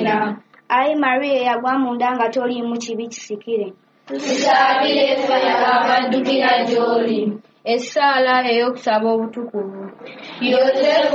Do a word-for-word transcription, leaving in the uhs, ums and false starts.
Amina. Ayi Maria yagwa mu nda nga toliimu kibi kisikire. Tusaabire ffe abaddukira gy'oli. Essaala ey'okusaba obutukuvu. Yozefu